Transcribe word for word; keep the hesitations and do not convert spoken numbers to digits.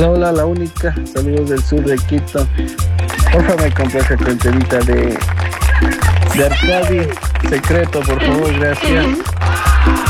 Hola, hola, la única. Saludos del sur de Quito. Por favor, me complace con temita de, de Arcadi Secreto, por favor, gracias.